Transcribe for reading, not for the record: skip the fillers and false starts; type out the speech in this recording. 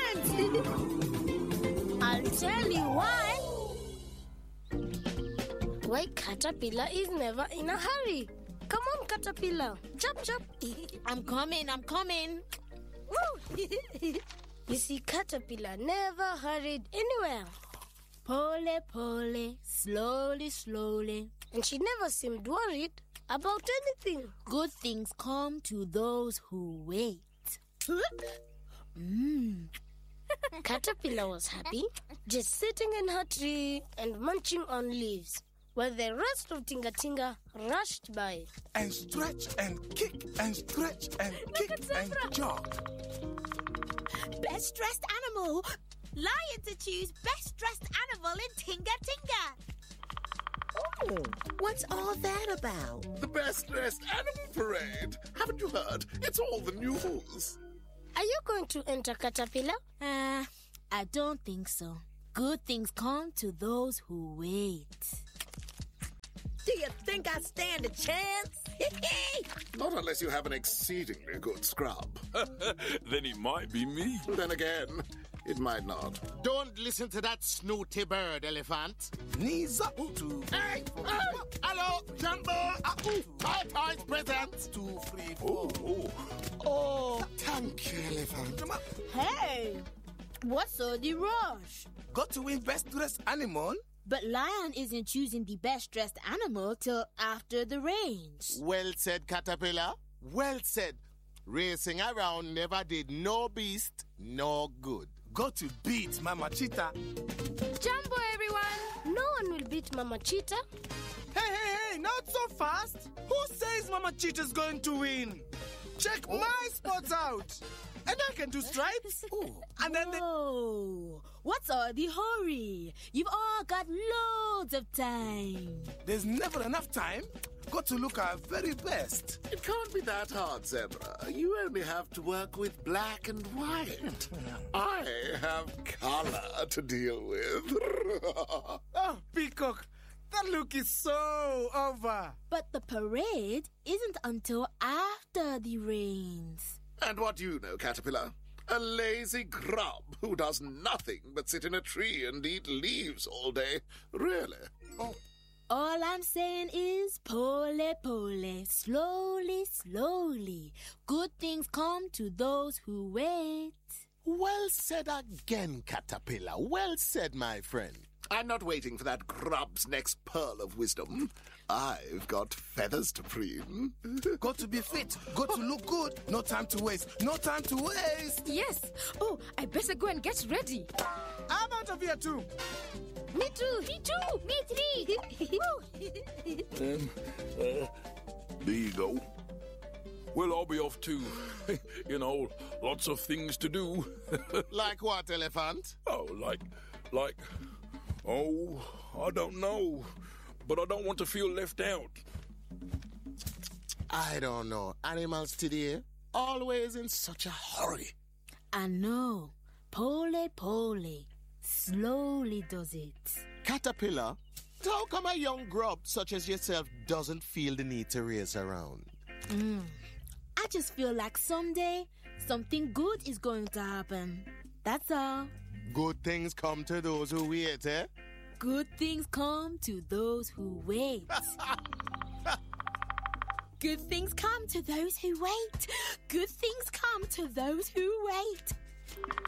ants! I'll tell you why. Why Caterpillar is never in a hurry. Come on, Caterpillar. Chop, chop. I'm coming. Woo! You see, Caterpillar never hurried anywhere. Pole, slowly. And she never seemed worried about anything. Good things come to those who wait. Caterpillar was happy, just sitting in her tree and munching on leaves, while the rest of Tinga Tinga rushed by. And stretch and kick and stretch and kick and jog. Best dressed animal. Lion to choose best dressed animal in Tinga Tinga. Oh, what's all that about? The Best Dressed Animal Parade. Haven't you heard? It's all the news. Are you going to enter, Caterpillar? I don't think so. Good things come to those who wait. Do you think I stand a chance? Not unless you have an exceedingly good scrub. Then it might be me. Then again, it might not. Don't listen to that snooty bird, Elephant. Knees up to... Hey! Hello, Jumbo! Toys present! 2, 3, 4. Oh, thank you, Elephant. Hey, what's all the rush? Got to win Best Dressed Animal? But Lion isn't choosing the best dressed animal till after the rains. Well said, Caterpillar. Well said. Racing around never did no beast, no good. Got to beat Mama Cheetah. Jumbo, everyone! No one will beat Mama Cheetah. Hey, not so fast. Who says Mama Cheetah's going to win? Check my spots out. And I can do stripes. And then Oh, what's all the hurry? You've all got loads of time. there's never enough time. Got to look our very best. It can't be that hard, Zebra. You only have to work with black and white. I have color to deal with. Oh, Peacock, that look is so over. But the parade isn't until after the rains. And what do you know, Caterpillar? A lazy grub who does nothing but sit in a tree and eat leaves all day. Really? All I'm saying is pole, slowly. Good things come to those who wait. Well said again, Caterpillar. Well said, my friend. I'm not waiting for that grub's next pearl of wisdom. I've got feathers to preen. Got to be fit. Got to look good. No time to waste. Yes. Oh, I better go and get ready. I'm out of here too. Me too. Me three. There you go. Well, I'll be off too. Lots of things to do. Like what, Elephant? Oh, I don't know. But I don't want to feel left out. I don't know. Animals today, always in such a hurry. I know. Pole, slowly does it. Caterpillar, how come a young grub such as yourself doesn't feel the need to race around? I just feel like someday something good is going to happen. That's all. Good things come to those who wait, eh? Good things come to those who wait. Good things come to those who wait. Good things come to those who wait.